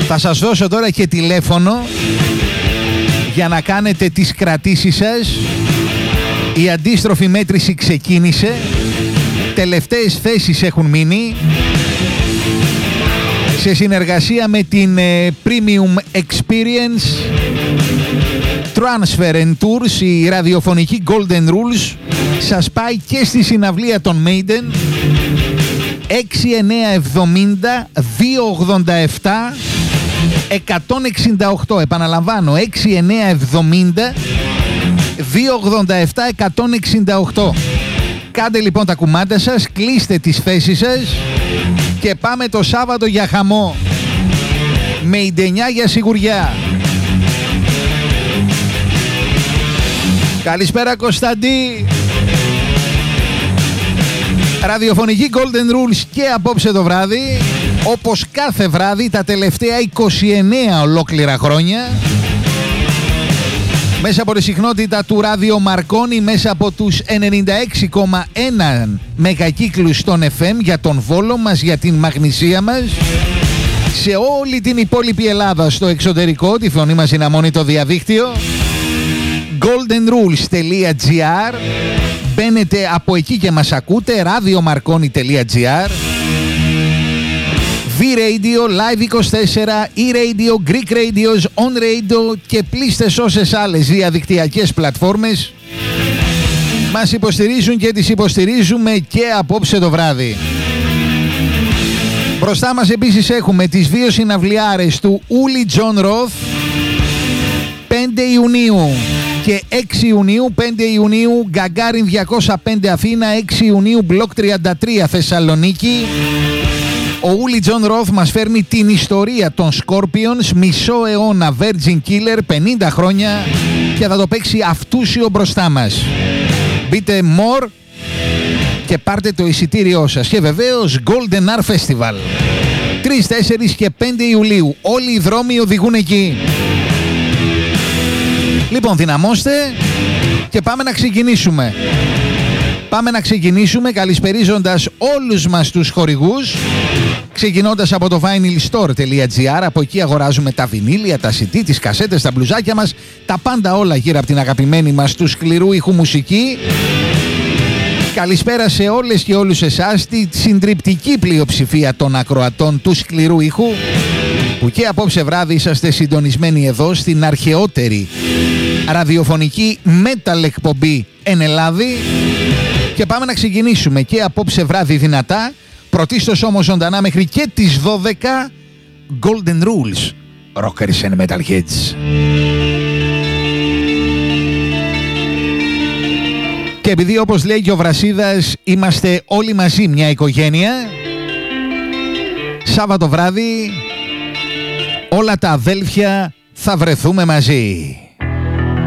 Θα σας δώσω τώρα και τηλέφωνο για να κάνετε τις κρατήσεις σας. Η αντίστροφη μέτρηση ξεκίνησε. Τελευταίες θέσεις έχουν μείνει. Σε συνεργασία με την Premium Experience Transfer and Tours, η ραδιοφωνική Golden Rules σας πάει και στη συναυλία των Maiden. 6970 287 168. Επαναλαμβάνω, 6970 287 168. Κάντε λοιπόν τα κουμάντα σας, κλείστε τις θέσεις σας και πάμε το Σάββατο για χαμό. Με ιντενιά για σιγουριά. Καλησπέρα Κωνσταντή. Ραδιοφωνική Golden Rules και απόψε το βράδυ, όπως κάθε βράδυ τα τελευταία 29 ολόκληρα χρόνια, μέσα από τη συχνότητα του Ράδιο Μαρκόνι, μέσα από τους 96,1 μεγακύκλους των FM για τον Βόλο μας, για την Μαγνησία μας, σε όλη την υπόλοιπη Ελλάδα στο εξωτερικό. Τη φωνή μας είναι αμόνη το διαδίκτυο. goldenrules.gr. Μπαίνετε από εκεί και μας ακούτε. radiomarconi.gr, V-Radio, Live24, E-Radio, Greek Radios, On Radio και πλήστες όσες άλλες διαδικτυακές πλατφόρμες μας υποστηρίζουν και τις υποστηρίζουμε και απόψε το βράδυ. Μπροστά μας επίσης έχουμε τις δύο συναυλιάρες του Ούλι Τζον Ροθ, 5 Ιουνίου και 6 Ιουνίου. 5 Ιουνίου Γκαγκάριν 205 Αθήνα, 6 Ιουνίου Μπλοκ 33 Θεσσαλονίκη. Ο Ούλι Τζον Ροθ μας φέρνει την ιστορία των Scorpions, μισό αιώνα Virgin Killer, 50 χρόνια, και θα το παίξει αυτούσιο μπροστά μας. Μπείτε more και πάρτε το εισιτήριό σας. Και βεβαίως Golden Art Festival 3, 4 και 5 Ιουλίου. Όλοι οι δρόμοι οδηγούν εκεί. Λοιπόν, δυναμώστε και πάμε να ξεκινήσουμε. Πάμε να ξεκινήσουμε καλησπερίζοντας όλους μας τους χορηγούς, ξεκινώντας από το vinylstore.gr. Από εκεί αγοράζουμε τα βινίλια, τα CD, τις κασέτες, τα μπλουζάκια μας, τα πάντα όλα γύρω από την αγαπημένη μας του σκληρού ήχου μουσική. Καλησπέρα σε όλες και όλους εσάς, τη συντριπτική πλειοψηφία των ακροατών του σκληρού ήχου, που και απόψε βράδυ είσαστε συντονισμένοι εδώ στην αρχαιότερη ραδιοφωνική metal εκπομπή εν Ελλάδη. Και πάμε να ξεκινήσουμε και απόψε βράδυ δυνατά, πρωτίστως όμως ζωντανά μέχρι και τις 12, Golden Rules, Rockers and Metalheads. Και επειδή, όπως λέει και ο Βρασίδας, είμαστε όλοι μαζί μια οικογένεια, Σάββατο βράδυ όλα τα αδέλφια θα βρεθούμε μαζί.